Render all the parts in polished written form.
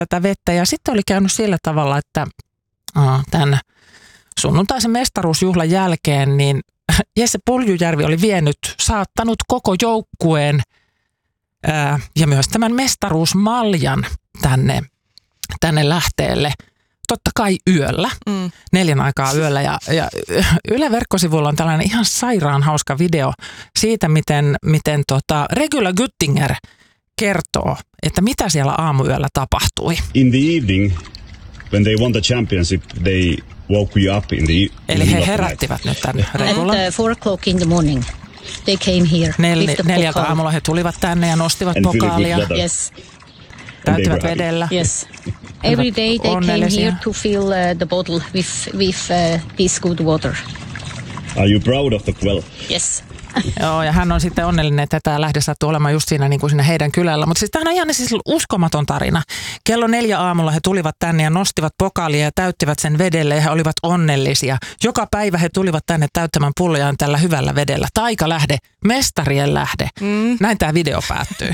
tätä vettä. Ja sitten oli käynyt sillä tavalla, että tämän sunnuntaisen mestaruusjuhlan jälkeen niin Jesse Puljujärvi oli saattanut koko joukkueen ja myös tämän mestaruusmaljan tänne lähteelle. Totta kai yöllä, 4 aikaa yöllä. Ja Yle verkkosivuilla on tällainen ihan sairaan hauska video siitä, miten Regula Güttinger kertoo, että mitä siellä aamuyöllä tapahtui. In the evening, when they won the championship, they woke you up in the Eli he herättivät nyt tämän Regulan. At 4 o'clock in the morning, they came here. 4 aamulla he tulivat tänne ja nostivat pokaalia. Yes. Täyttivät vedellä. Yes. Every day they came here to fill the bottle with this good water. Are you proud of the well? Yes. Joo, ja hän on sitten onnellinen, että tämä lähde sattui olemaan just siinä, niin kuin siinä heidän kylällä. Mutta siis tämä on ihan siis uskomaton tarina. Kello 4 aamulla he tulivat tänne ja nostivat pokaalia ja täyttivät sen vedelle ja he olivat onnellisia. Joka päivä he tulivat tänne täyttämään pullojaan tällä hyvällä vedellä. Taikalähde, mestarien lähde. Näin tämä video päättyy.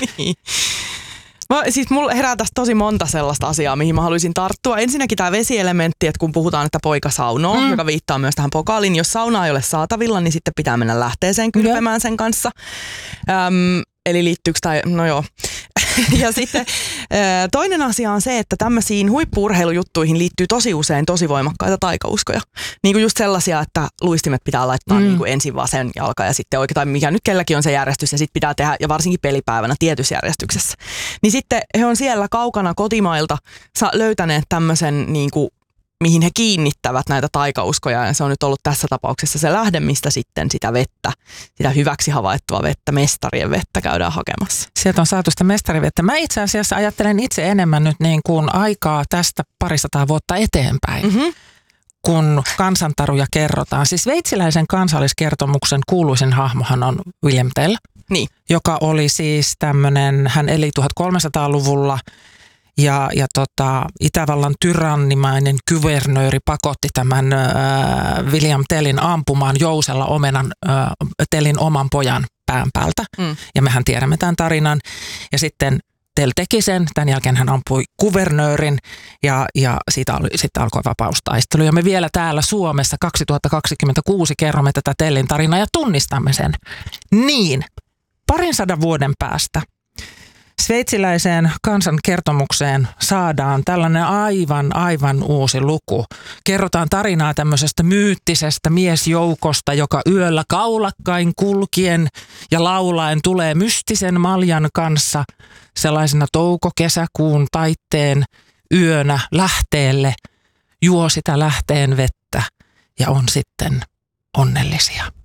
Siis mulla herää tästä tosi monta sellaista asiaa, mihin mä haluaisin tarttua. Ensinnäkin tämä vesielementti, että kun puhutaan, että poika saunoo, joka viittaa myös tähän pokaaliin. Jos saunaa ei ole saatavilla, niin sitten pitää mennä lähteeseen kylpemään sen kanssa. Eli liittyykö tämä, no joo. Ja sitten toinen asia on se, että tämmöisiin huippu-urheilujuttuihin liittyy tosi usein tosi voimakkaita taikauskoja. Niin kuin just sellaisia, että luistimet pitää laittaa niin kuin ensin vasen jalka ja sitten oikein, tai mikä nyt kelläkin on se järjestys, ja sitten pitää tehdä, ja varsinkin pelipäivänä tietyssä järjestyksessä. Niin sitten he on siellä kaukana kotimailta löytäneet tämmöisen niin kuin mihin he kiinnittävät näitä taikauskoja, ja se on nyt ollut tässä tapauksessa se lähde, mistä sitten sitä vettä, sitä hyväksi havaittua vettä, mestarien vettä käydään hakemassa. Sieltä on saatu sitä mestarivettä. Mä itse asiassa ajattelen itse enemmän nyt niin kuin aikaa tästä 200 vuotta eteenpäin, kun kansantaruja kerrotaan. Siis sveitsiläisen kansalliskertomuksen kuuluisin hahmohan on William Tell, joka oli siis tämmöinen, hän eli 1300-luvulla, ja Itävallan tyrannimainen kuvernööri pakotti tämän William Tellin ampumaan jousella Tellin oman pojan pään päältä. Ja mehän tiedämme tämän tarinan. Ja sitten Tell teki sen, tämän jälkeen hän ampui kuvernöörin ja sitten alkoi vapaustaistelu. Ja me vielä täällä Suomessa 2026 kerromme tätä Tellin tarinaa ja tunnistamme sen. Niin, 200 vuoden päästä sveitsiläiseen kansankertomukseen saadaan tällainen aivan uusi luku. Kerrotaan tarinaa tämmöisestä myyttisestä miesjoukosta, joka yöllä kaulakkain kulkien ja laulaen tulee mystisen maljan kanssa sellaisena touko-kesäkuun taitteen yönä lähteelle, juo sitä lähteen vettä ja on sitten onnellisia.